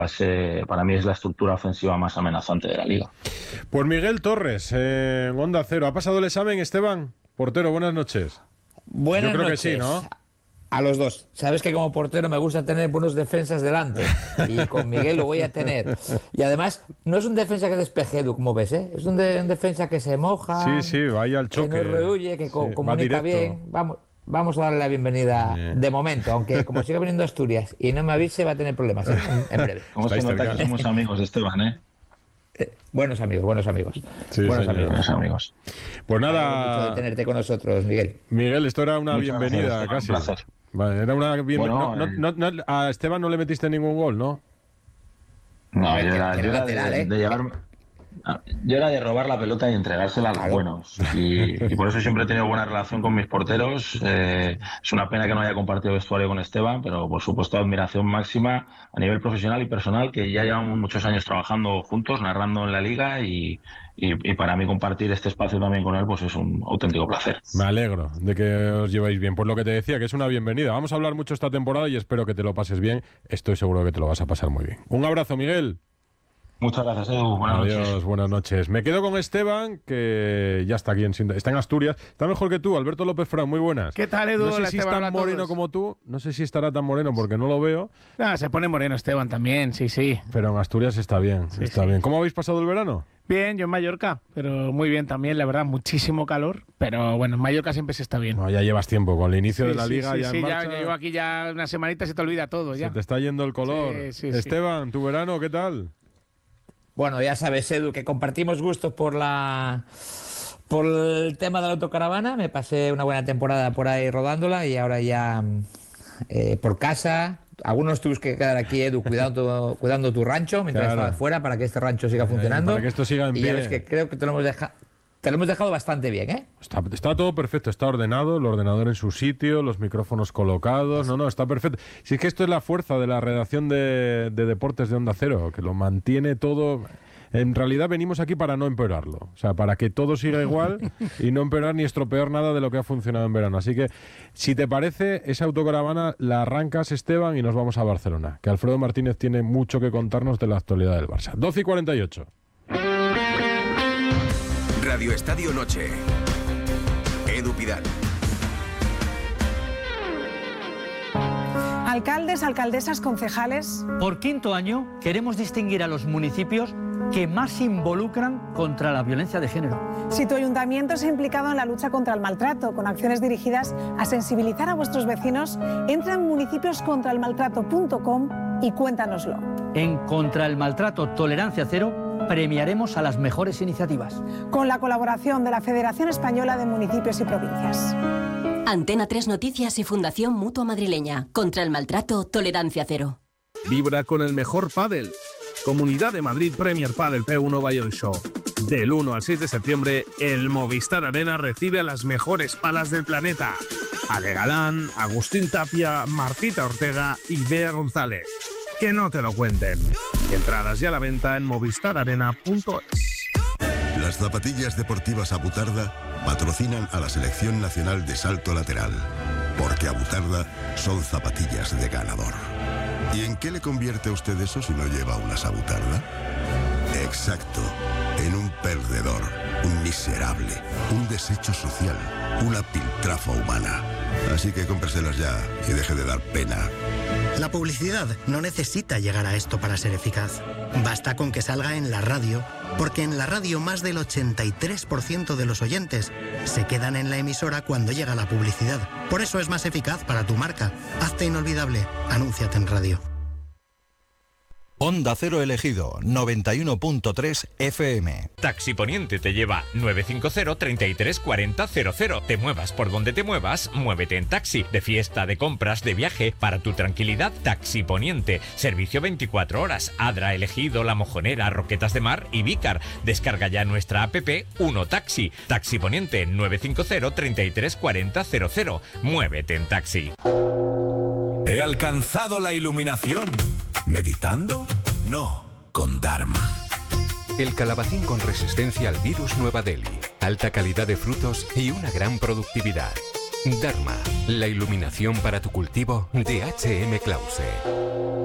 para mí es la estructura ofensiva más amenazante de la liga. Pues Miguel Torres, en Onda Cero. ¿Ha pasado el examen, Esteban? Portero, buenas noches. Buenas Yo creo noches. que sí, ¿no? A los dos. Sabes que como portero me gusta tener buenos defensas delante. Y con Miguel lo voy a tener. Y además, no es un defensa que despeje, Edu, como ves, ¿eh? Es un defensa que se moja. Sí, vaya al choque. Que no rehuye, que comunica bien. Vamos a darle la bienvenida de momento, aunque como siga viniendo a Asturias y no me avise, va a tener problemas en breve. ¿Cómo se nota que somos amigos, Esteban, Buenos amigos. Sí, buenos amigos. Pues nada, mucho de tenerte con nosotros, Miguel. Miguel, esto era una bienvenida, casi. Un placer. Vale, era una bienvenida. Bueno, a Esteban no le metiste ningún gol, ¿no? No, yo era de llevarme. Yo era de robar la pelota y entregársela a los buenos. Y por eso siempre he tenido buena relación con mis porteros. Es una pena que no haya compartido vestuario con Esteban, pero por supuesto admiración máxima a nivel profesional y personal, que ya llevamos muchos años trabajando juntos, narrando en la liga y para mí compartir este espacio también con él pues es un auténtico placer. Me alegro de que os lleváis bien. Pues lo que te decía, que es una bienvenida. Vamos a hablar mucho esta temporada y espero que te lo pases bien. Estoy seguro que te lo vas a pasar muy bien. Un abrazo, Miguel. Muchas gracias, Edu. Buenas noches. Me quedo con Esteban, que ya está aquí está en Asturias. Está mejor que tú, Alberto López Fran, muy buenas. ¿Qué tal, Edu? No sé si es tan moreno como tú, no sé si estará tan moreno porque no lo veo. Se pone moreno Esteban también, sí. Pero en Asturias está bien, bien. ¿Cómo habéis pasado el verano? Bien, yo en Mallorca, pero muy bien también, la verdad, muchísimo calor, pero bueno, en Mallorca siempre se está bien. No, ya llevas tiempo, con el inicio de la liga ya en marcha. Ya llevo aquí ya una semanita, se te olvida todo ya. Se te está yendo el color. Esteban, ¿tu verano qué tal? Bueno, ya sabes, Edu, que compartimos gustos por el tema de la autocaravana. Me pasé una buena temporada por ahí rodándola y ahora ya por casa. Algunos tuvimos que quedar aquí, Edu, cuidando tu rancho mientras estabas fuera para que este rancho siga funcionando. Para que esto siga en pie. Y ya ves que creo que te lo hemos dejado bastante bien, ¿eh? Está todo perfecto, está ordenado, el ordenador en su sitio, los micrófonos colocados, está perfecto. Si es que esto es la fuerza de la redacción de Deportes de Onda Cero, que lo mantiene todo. En realidad venimos aquí para no empeorarlo, o sea, para que todo siga igual y no empeorar ni estropear nada de lo que ha funcionado en verano. Así que, si te parece, esa autocaravana la arrancas, Esteban, y nos vamos a Barcelona, que Alfredo Martínez tiene mucho que contarnos de la actualidad del Barça. 12:48. Radio Estadio Noche. Edu Pidal. Alcaldes, alcaldesas, concejales. Por quinto año queremos distinguir a los municipios que más se involucran contra la violencia de género. Si tu ayuntamiento se ha implicado en la lucha contra el maltrato con acciones dirigidas a sensibilizar a vuestros vecinos, entra en municipioscontraelmaltrato.com y cuéntanoslo. En Contra el Maltrato Tolerancia Cero premiaremos a las mejores iniciativas. Con la colaboración de la Federación Española de Municipios y Provincias. Antena 3 Noticias y Fundación Mutua Madrileña. Contra el Maltrato Tolerancia Cero. Vibra con el mejor pádel. Comunidad de Madrid Premier Padel P1 Valladolid Show. Del 1 al 6 de septiembre, el Movistar Arena recibe a las mejores palas del planeta. Ale Galán, Agustín Tapia, Martita Ortega y Bea González. Que no te lo cuenten. Entradas ya a la venta en movistararena.es. Las zapatillas deportivas Abutarda patrocinan a la Selección Nacional de Salto Lateral. Porque Abutarda son zapatillas de ganador. ¿Y en qué le convierte a usted eso si no lleva unas Abutarda? Exacto, en un perdedor, un miserable, un desecho social, una piltrafa humana. Así que cómpreselas ya y deje de dar pena. La publicidad no necesita llegar a esto para ser eficaz. Basta con que salga en la radio, porque en la radio más del 83% de los oyentes se quedan en la emisora cuando llega la publicidad. Por eso es más eficaz para tu marca. Hazte inolvidable. Anúnciate en radio. Onda Cero Elegido, 91.3 FM. Taxi Poniente te lleva 950 33 40 00. Te muevas por donde te muevas, muévete en taxi. De fiesta, de compras, de viaje, para tu tranquilidad, Taxi Poniente. Servicio 24 horas. Adra, Elegido, La Mojonera, Roquetas de Mar y Vícar. Descarga ya nuestra app Uno Taxi. Taxi Poniente 950 33 40 00. Muévete en taxi. He alcanzado la iluminación. ¿Meditando? No, con Dharma. El calabacín con resistencia al virus Nueva Delhi. Alta calidad de frutos y una gran productividad. Dharma, la iluminación para tu cultivo de H.M. Clause.